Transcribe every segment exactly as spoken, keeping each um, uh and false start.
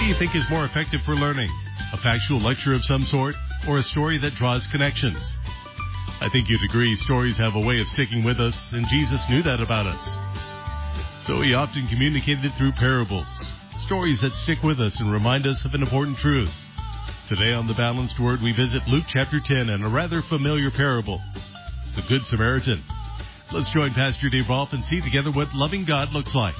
you think is more effective for learning? A factual lecture of some sort, or a story that draws connections? I think you'd agree stories have a way of sticking with us, and Jesus knew that about us. So he often communicated through parables, stories that stick with us and remind us of an important truth. Today on The Balanced Word, we visit Luke chapter ten and a rather familiar parable, the Good Samaritan. Let's join Pastor Dave Rolfe and see together what loving God looks like.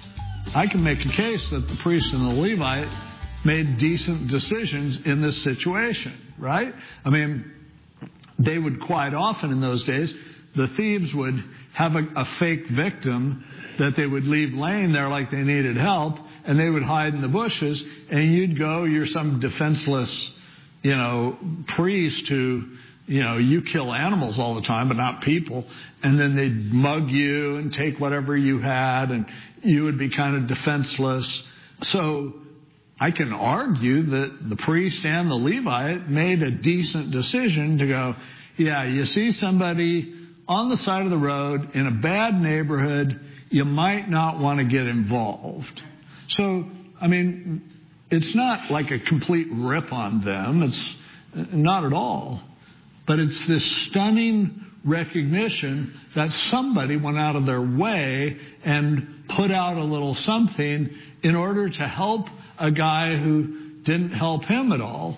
I can make a case that the priest and the Levite made decent decisions in this situation, right? I mean, they would quite often in those days, the thieves would have a, a fake victim that they would leave laying there like they needed help, and they would hide in the bushes, and you'd go, you're some defenseless, you know, priest who, you know, you kill animals all the time, but not people, and then they'd mug you and take whatever you had, and you would be kind of defenseless. So I can argue that the priest and the Levite made a decent decision to go, yeah, you see somebody on the side of the road in a bad neighborhood, you might not want to get involved. So, I mean, it's not like a complete rip on them. It's not at all. But it's this stunning recognition that somebody went out of their way and put out a little something in order to help a guy who didn't help him at all.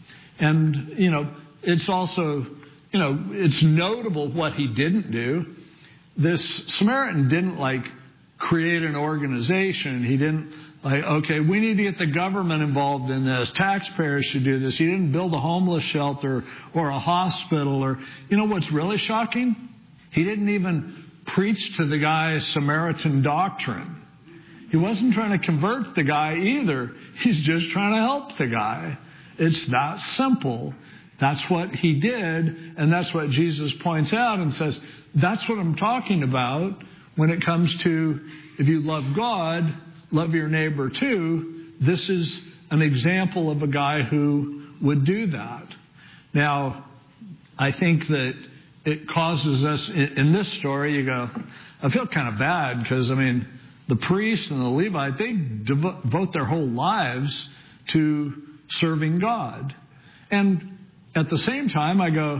And, you know, it's also, you know, it's notable what he didn't do. This Samaritan didn't, like, create an organization. He didn't, like, okay, we need to get the government involved in this. Taxpayers should do this. He didn't build a homeless shelter or a hospital or, you know what's really shocking? He didn't even preach to the guy Samaritan doctrine. He wasn't trying to convert the guy either. He's just trying to help the guy. It's that simple. That's what he did, and that's what Jesus points out and says, that's what I'm talking about when it comes to if you love God, love your neighbor too. This is an example of a guy who would do that. Now, I think that it causes us, in this story, you go, I feel kind of bad because, I mean, the priest and the Levite, they devote their whole lives to serving God. And at the same time, I go,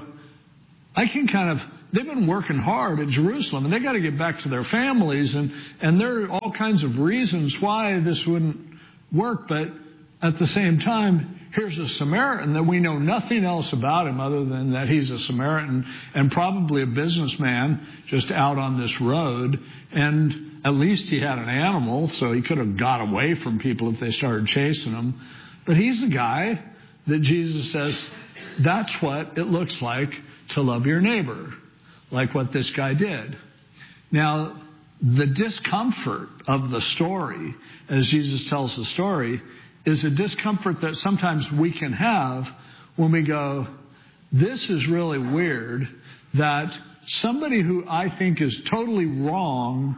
I can kind of, they've been working hard at Jerusalem, and they got to get back to their families, and, and there are all kinds of reasons why this wouldn't work. But at the same time, here's a Samaritan that we know nothing else about him other than that he's a Samaritan and probably a businessman just out on this road. And at least he had an animal, so he could have got away from people if they started chasing him. But he's the guy that Jesus says, that's what it looks like to love your neighbor, like what this guy did. Now, the discomfort of the story, as Jesus tells the story, is a discomfort that sometimes we can have when we go, this is really weird that somebody who I think is totally wrong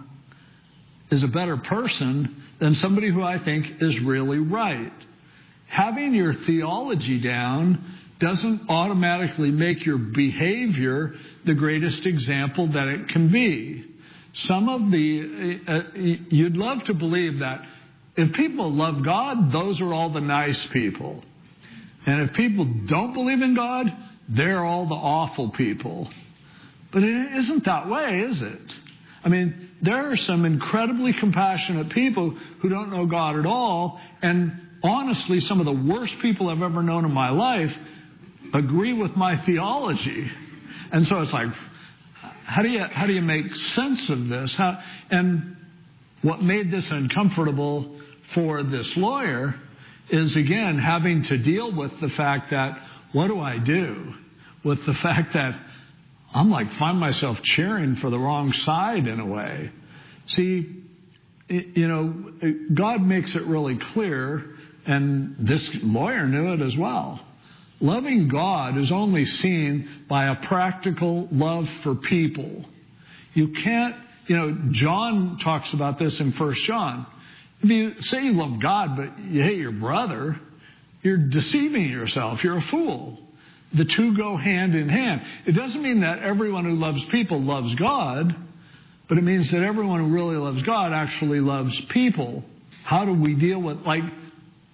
is a better person than somebody who I think is really right. Having your theology down doesn't automatically make your behavior the greatest example that it can be. Some of the, uh, you'd love to believe that if people love God, those are all the nice people. And if people don't believe in God, they're all the awful people. But it isn't that way, is it? I mean, there are some incredibly compassionate people who don't know God at all. And honestly, some of the worst people I've ever known in my life agree with my theology. And so it's like, how do you, how do you make sense of this? How, and what made this uncomfortable for this lawyer is, again, having to deal with the fact that, what do I do with the fact that I'm like, find myself cheering for the wrong side in a way. See, you know, God makes it really clear, and this lawyer knew it as well. Loving God is only seen by a practical love for people. You can't, you know, John talks about this in First John. If you say you love God, but you hate your brother, you're deceiving yourself. You're a fool. The two go hand in hand. It doesn't mean that everyone who loves people loves God, but it means that everyone who really loves God actually loves people. How do we deal with, like,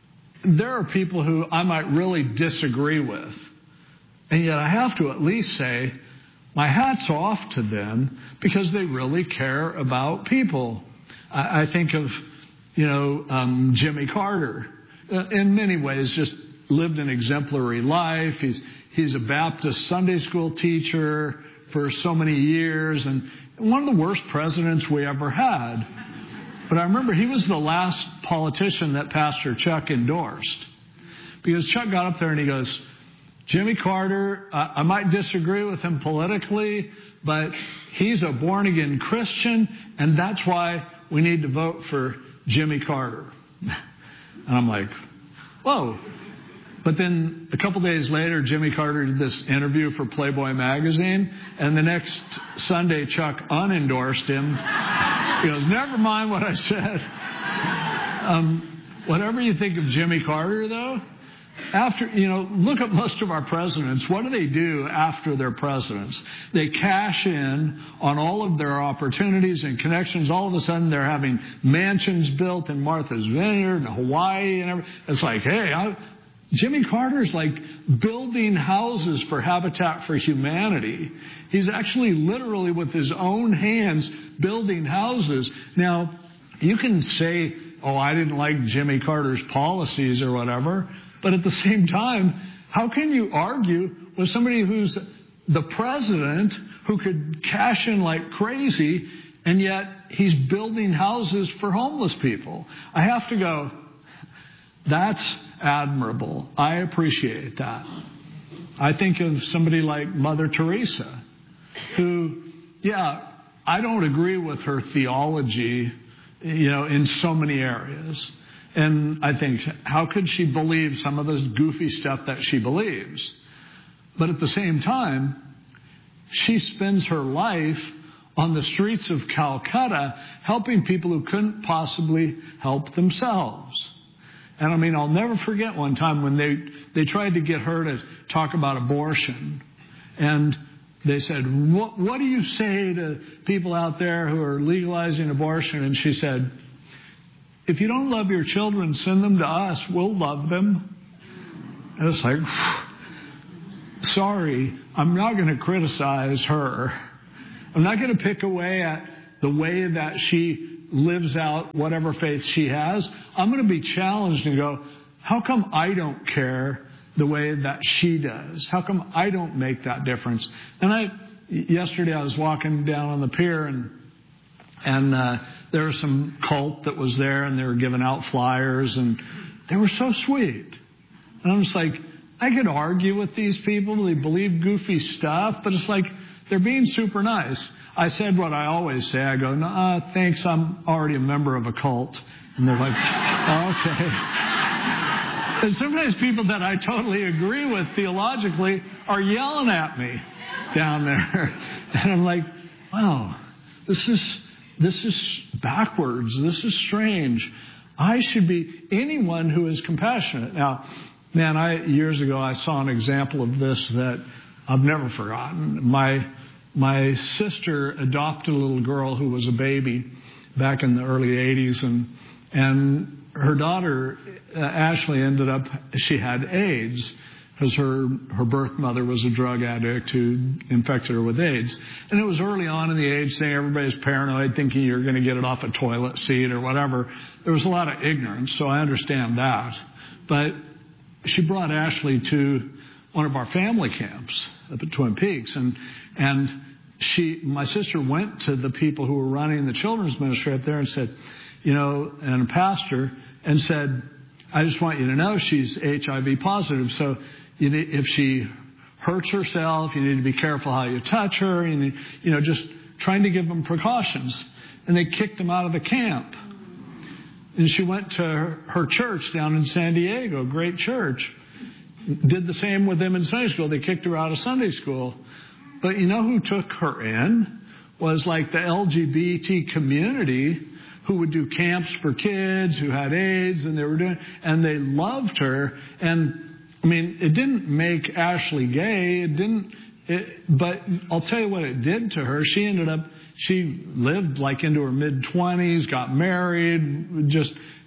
there are people who I might really disagree with. And yet I have to at least say, my hat's off to them because they really care about people. I, I think of, you know, um, Jimmy Carter. Uh, in many ways, just lived an exemplary life. He's he's a Baptist Sunday school teacher for so many years, and one of the worst presidents we ever had. But I remember he was the last politician that Pastor Chuck endorsed. Because Chuck got up there and he goes, Jimmy Carter, uh, I might disagree with him politically, but he's a born-again Christian, and that's why we need to vote for Jimmy Carter. And I'm like, whoa. But then a couple days later, Jimmy Carter did this interview for Playboy magazine, and the next Sunday, Chuck unendorsed him. He goes, never mind what I said. Um, whatever you think of Jimmy Carter, though, after, you know, look at most of our presidents. What do they do after they're presidents? They cash in on all of their opportunities and connections. All of a sudden, they're having mansions built in Martha's Vineyard and Hawaii and everything. It's like, hey, I, Jimmy Carter's like building houses for Habitat for Humanity. He's actually literally with his own hands building houses. Now, you can say, oh, I didn't like Jimmy Carter's policies or whatever. But at the same time, how can you argue with somebody who's the president who could cash in like crazy, and yet he's building houses for homeless people? I have to go, that's admirable. I appreciate that. I think of somebody like Mother Teresa, who, yeah, I don't agree with her theology, you know, in so many areas. And I think, how could she believe some of this goofy stuff that she believes? But at the same time, she spends her life on the streets of Calcutta helping people who couldn't possibly help themselves. And I mean, I'll never forget one time when they, they tried to get her to talk about abortion. And they said, what, what do you say to people out there who are legalizing abortion? And she said, if you don't love your children, send them to us. We'll love them. And it's like, sorry, I'm not going to criticize her. I'm not going to pick away at the way that she lives out whatever faith she has. I'm going to be challenged and go, how come I don't care the way that she does? How come I don't make that difference? And I, yesterday I was walking down on the pier, and And uh, there was some cult that was there, and they were giving out flyers, and they were so sweet. And I'm just like, I could argue with these people. They believe goofy stuff, but it's like they're being super nice. I said what I always say. I go, nah, thanks, I'm already a member of a cult. And they're like, oh, okay. And sometimes people that I totally agree with theologically are yelling at me down there. And I'm like, wow, this is... This is backwards. This is strange. I should be anyone who is compassionate. Now, man, I years ago I saw an example of this that I've never forgotten. My my sister adopted a little girl who was a baby back in the early eighties, and and her daughter uh, Ashley ended up she had AIDS. Because her, her birth mother was a drug addict who infected her with AIDS. And it was early on in the AIDS thing. Everybody's paranoid, thinking you're going to get it off a toilet seat or whatever. There was a lot of ignorance, so I understand that. But she brought Ashley to one of our family camps up at Twin Peaks. And and she, my sister went to the people who were running the children's ministry up there and said, you know, and a pastor, and said, I just want you to know she's H I V positive, so you need, if she hurts herself, you need to be careful how you touch her. You need, you know, just trying to give them precautions. And they kicked them out of the camp. And she went to her, her church down in San Diego, great church. Did the same with them in Sunday school. They kicked her out of Sunday school. But you know who took her in? Was like the L G B T community, who would do camps for kids who had AIDS, and they were doing, and they loved her. And I mean, it didn't make Ashley gay. It didn't, it, but I'll tell you what it did to her. She ended up, she lived like into her mid twenties, got married, just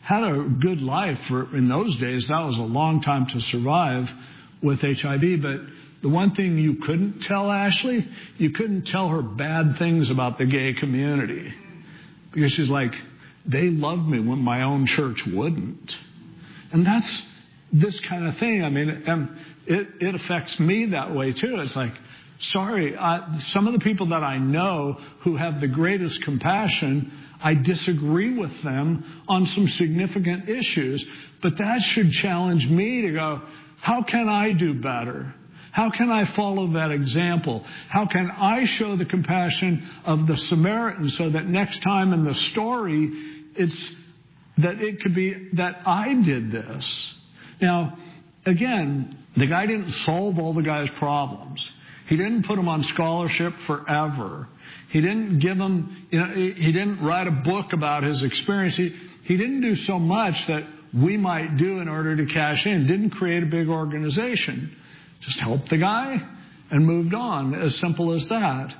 had a good life. For, in those days, that was a long time to survive with H I V. But the one thing you couldn't tell Ashley, you couldn't tell her bad things about the gay community. Because she's like, they loved me when my own church wouldn't. And that's this kind of thing. I mean, it, it affects me that way too. It's like, sorry, I, some of the people that I know who have the greatest compassion, I disagree with them on some significant issues. But that should challenge me to go, how can I do better? How can I follow that example? How can I show the compassion of the Samaritan so that next time in the story, it's that it could be that I did this. Now, again, the guy didn't solve all the guy's problems. He didn't put him on scholarship forever. He didn't give him, you know, he didn't write a book about his experience. He, he didn't do so much that we might do in order to cash in. Didn't create a big organization. Just helped the guy and moved on. As simple as that.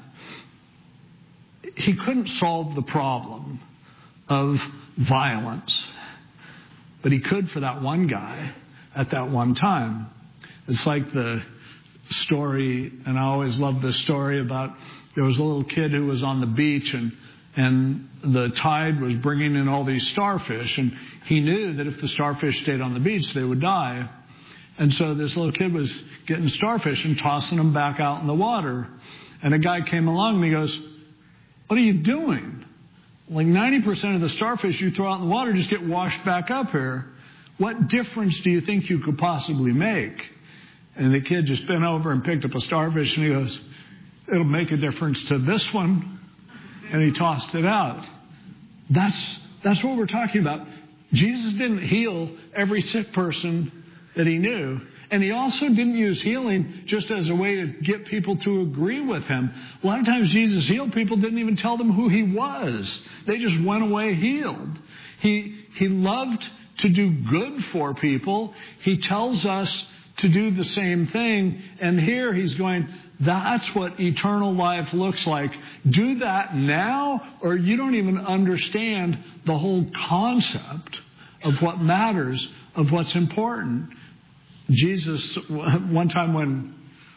He couldn't solve the problem of violence, but he could for that one guy at that one time. It's like the story, and I always love this story about there was a little kid who was on the beach and and the tide was bringing in all these starfish, and he knew that if the starfish stayed on the beach, they would die. And so this little kid was getting starfish and tossing them back out in the water. And a guy came along and he goes, what are you doing? Like ninety percent of the starfish you throw out in the water just get washed back up here. What difference do you think you could possibly make? And the kid just bent over and picked up a starfish and he goes, it'll make a difference to this one. And he tossed it out. That's, that's what we're talking about. Jesus didn't heal every sick person that he knew. And he also didn't use healing just as a way to get people to agree with him. A lot of times Jesus healed people, didn't even tell them who he was. They just went away healed. He, he loved to do good for people. He tells us to do the same thing. And here he's going, that's what eternal life looks like. Do that now, or you don't even understand the whole concept of what matters, of what's important. Jesus, one time when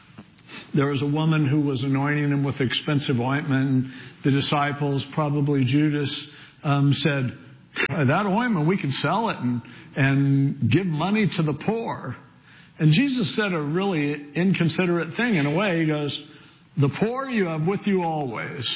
there was a woman who was anointing him with expensive ointment, and the disciples, probably Judas, um, said, that ointment, we can sell it and, and give money to the poor. And Jesus said a really inconsiderate thing in a way. He goes, the poor you have with you always.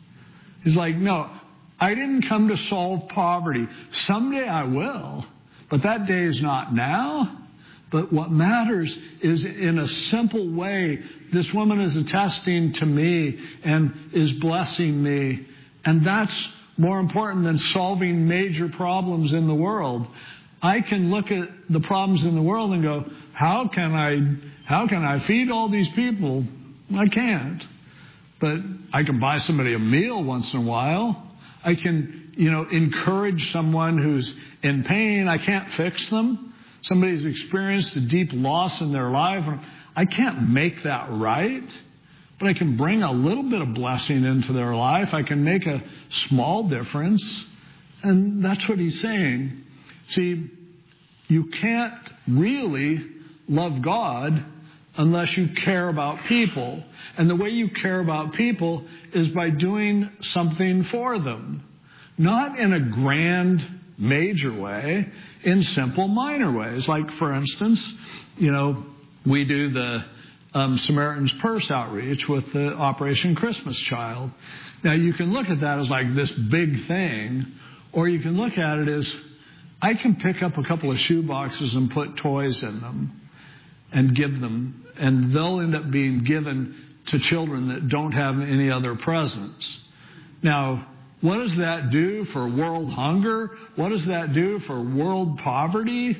He's like, no, I didn't come to solve poverty. Someday I will, but that day is not now. But what matters is in a simple way, this woman is attesting to me and is blessing me. And that's more important than solving major problems in the world. I can look at the problems in the world and go, how can I, how can I feed all these people? I can't. But I can buy somebody a meal once in a while. I can, you know, encourage someone who's in pain. I can't fix them. Somebody's experienced a deep loss in their life. I can't make that right, but I can bring a little bit of blessing into their life. I can make a small difference. And that's what he's saying. See, you can't really love God unless you care about people. And the way you care about people is by doing something for them. Not in a grand, major way, in simple, minor ways. Like, for instance, you know, we do the um, Samaritan's Purse outreach with the Operation Christmas Child. Now, you can look at that as like this big thing, or you can look at it as, I can pick up a couple of shoe boxes and put toys in them and give them, and they'll end up being given to children that don't have any other presents. Now, what does that do for world hunger? What does that do for world poverty?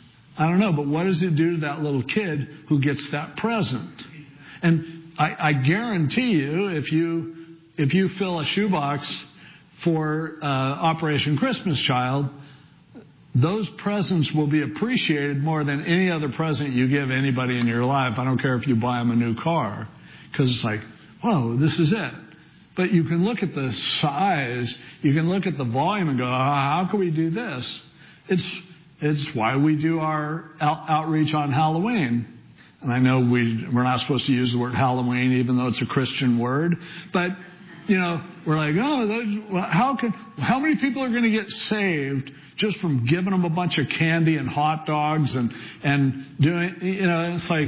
I don't know, but what does it do to that little kid who gets that present? And I, I guarantee you, if you if you fill a shoebox for uh, Operation Christmas Child, those presents will be appreciated more than any other present you give anybody in your life. I don't care if you buy them a new car, because it's like, whoa, this is it. But you can look at the size, you can look at the volume and go, oh, how can we do this? It's, it's why we do our out, outreach on Halloween. And I know we, we're not supposed to use the word Halloween, even though it's a Christian word. But, you know, we're like, oh, those, well, how can, how many people are going to get saved just from giving them a bunch of candy and hot dogs and, and doing, you know, it's like,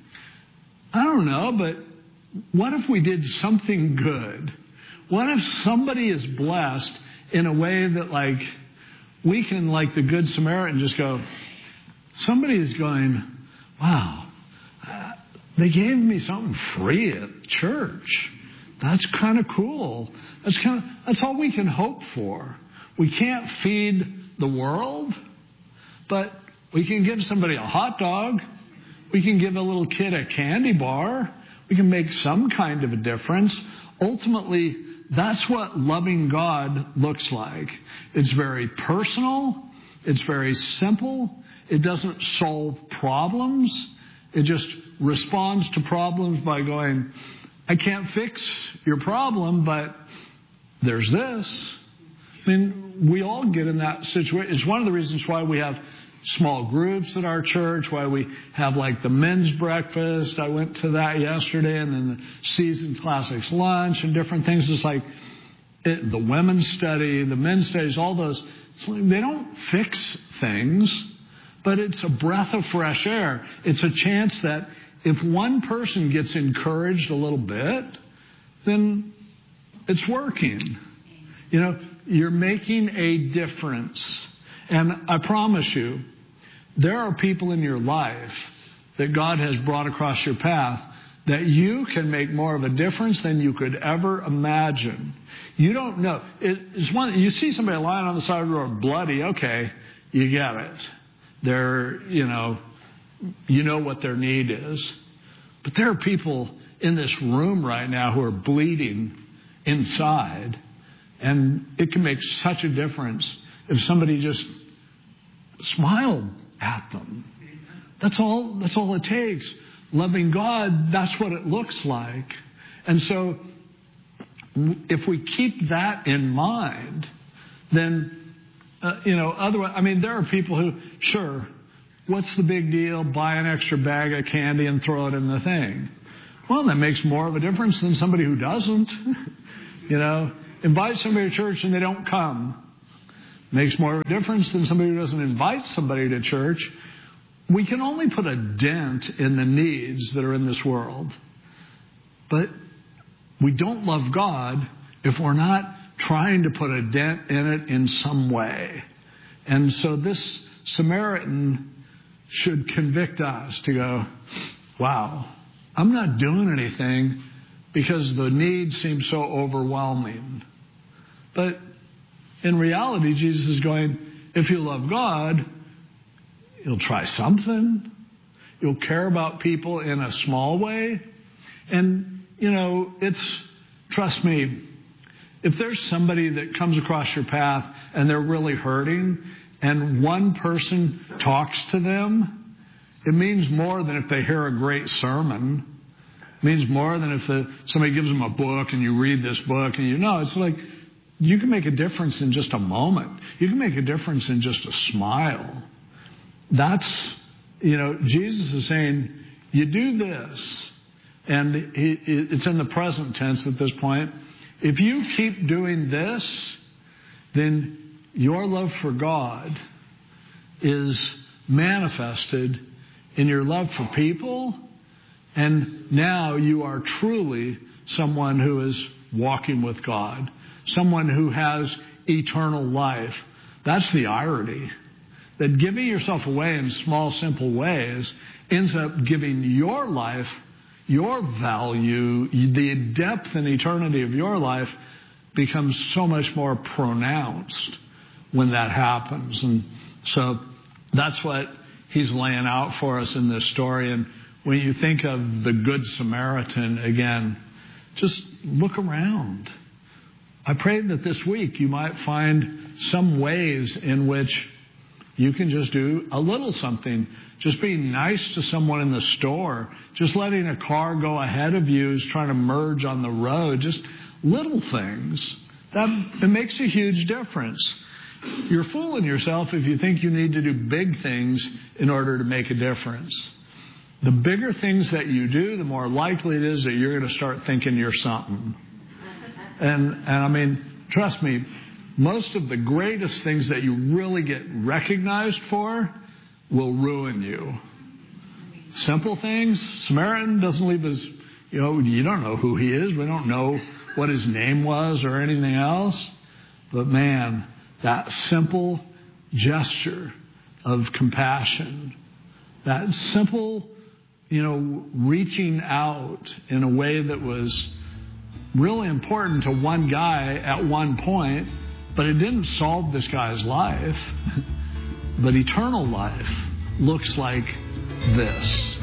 I don't know, but what if we did something good? What if somebody is blessed in a way that, like, we can, like the Good Samaritan, just go, somebody is going, wow, uh, they gave me something free at church. That's kind of cool. That's kind of, that's all we can hope for. We can't feed the world, but we can give somebody a hot dog. We can give a little kid a candy bar. We can make some kind of a difference. Ultimately, that's what loving God looks like. It's very personal. It's very simple. It doesn't solve problems. It just responds to problems by going, I can't fix your problem, but there's this. I mean, we all get in that situation. It's one of the reasons why we have small groups at our church, why we have like the men's breakfast. I went to that yesterday, and then the seasoned classics lunch and different things. It's like it, the women's study, the men's studies, all those. It's like they don't fix things, but it's a breath of fresh air. It's a chance that if one person gets encouraged a little bit, then it's working. You know, you're making a difference. And I promise you, there are people in your life that God has brought across your path that you can make more of a difference than you could ever imagine. You don't know. It's one, you see somebody lying on the side of the road bloody, okay, you get it. They're, you know, you know what their need is. But there are people in this room right now who are bleeding inside, and it can make such a difference if somebody just smiled at them. That's all, that's all it takes. Loving God, that's what it looks like. And so if we keep that in mind, then, uh, you know, otherwise, I mean, there are people who, sure, what's the big deal? Buy an extra bag of candy and throw it in the thing. Well, that makes more of a difference than somebody who doesn't. You know, invite somebody to church and they don't come. Makes more of a difference than somebody who doesn't invite somebody to church. We can only put a dent in the needs that are in this world. But we don't love God if we're not trying to put a dent in it in some way. And so this Samaritan should convict us to go, wow, I'm not doing anything because the need seems so overwhelming. But in reality, Jesus is going, if you love God, you'll try something. You'll care about people in a small way. And, you know, it's, trust me, if there's somebody that comes across your path and they're really hurting, and one person talks to them, it means more than if they hear a great sermon. It means more than if the, somebody gives them a book and you read this book and you know, it's like you can make a difference in just a moment. You can make a difference in just a smile. That's, you know, Jesus is saying, you do this, and he, it's in the present tense at this point. If you keep doing this, then your love for God is manifested in your love for people, and now you are truly someone who is walking with God, someone who has eternal life. That's the irony. That giving yourself away in small, simple ways ends up giving your life, your value, the depth and eternity of your life becomes so much more pronounced when that happens. And so that's what he's laying out for us in this story. And when you think of the Good Samaritan, again, just look around. I pray that this week you might find some ways in which you can just do a little something. Just being nice to someone in the store. Just letting a car go ahead of you who's trying to merge on the road. Just little things. That, it makes a huge difference. You're fooling yourself if you think you need to do big things in order to make a difference. The bigger things that you do, the more likely it is that you're going to start thinking you're something. And, and I mean, trust me, most of the greatest things that you really get recognized for will ruin you. Simple things. Samaritan doesn't leave his, you know, you don't know who he is. We don't know what his name was or anything else. But man, that simple gesture of compassion, that simple, you know, reaching out in a way that was really important to one guy at one point, but it didn't solve this guy's life. But eternal life looks like this.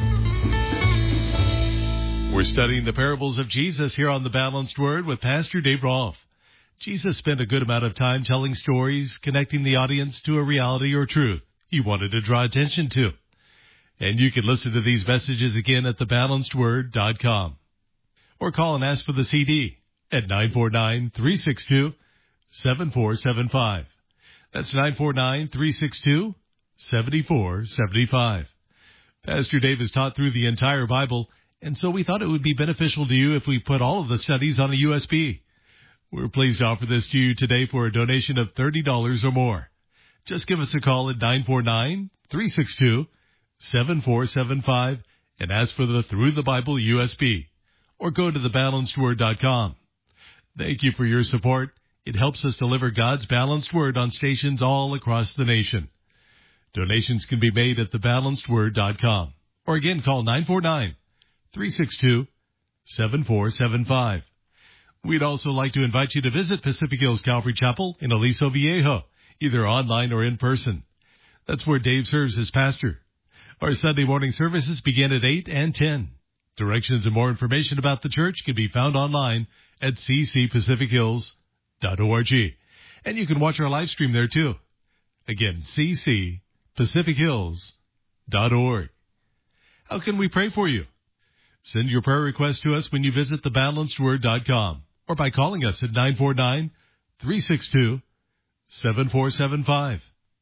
We're studying the parables of Jesus here on The Balanced Word with Pastor Dave Rolfe. Jesus spent a good amount of time telling stories, connecting the audience to a reality or truth he wanted to draw attention to. And you can listen to these messages again at the balanced word dot com. Or call and ask for the C D at nine four nine, three six two, seven four seven five. That's nine four nine, three six two, seven four seven five. Pastor Dave has taught through the entire Bible, and so we thought it would be beneficial to you if we put all of the studies on a U S B. We're pleased to offer this to you today for a donation of thirty dollars or more. Just give us a call at nine four nine, three six two, seven four seven five and ask for the Through the Bible U S B, or go to the balanced word dot com. Thank you for your support. It helps us deliver God's balanced word on stations all across the nation. Donations can be made at the balanced word dot com, or again call nine four nine, three six two, seven four seven five. We'd also like to invite you to visit Pacific Hills Calvary Chapel in Aliso Viejo, either online or in person. That's where Dave serves as pastor. Our Sunday morning services begin at eight and ten. Directions and more information about the church can be found online at c c pacific hills dot org. And you can watch our live stream there too. Again, c c pacific hills dot org. How can we pray for you? Send your prayer request to us when you visit the balanced word dot com or by calling us at nine four nine, three six two, seven four seven five.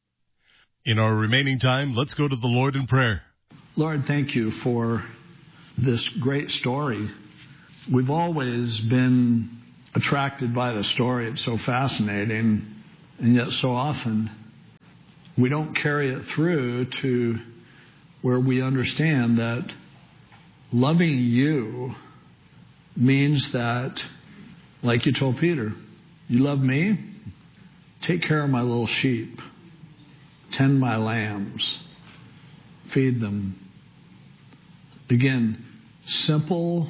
In our remaining time, let's go to the Lord in prayer. Lord, thank you for this great story. We've always been attracted by the story. It's so fascinating, and yet so often we don't carry it through to where we understand that loving you means that, like you told Peter, you love me? Take care of my little sheep. Tend my lambs. Feed them. Again, simple,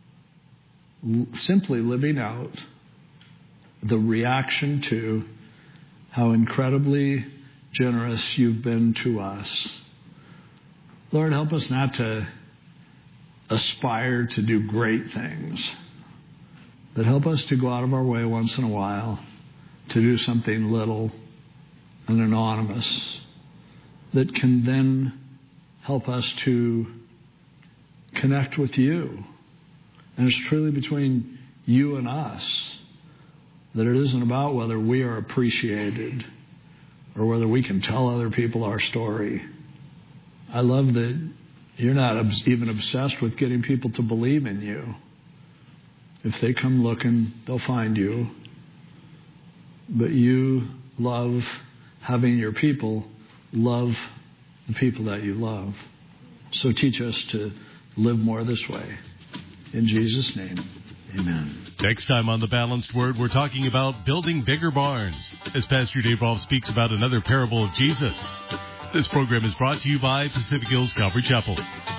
simply living out the reaction to how incredibly generous you've been to us. Lord, help us not to aspire to do great things, but help us to go out of our way once in a while to do something little and anonymous that can then help us to connect with you. And it's truly between you and us, that it isn't about whether we are appreciated or whether we can tell other people our story. I love that you're not even obsessed with getting people to believe in you. If they come looking, they'll find you. But you love having your people love the people that you love. So teach us to live more this way. In Jesus' name, amen. Next time on The Balanced Word, we're talking about building bigger barns, as Pastor Dave Rolfe speaks about another parable of Jesus. This program is brought to you by Pacific Hills Calvary Chapel.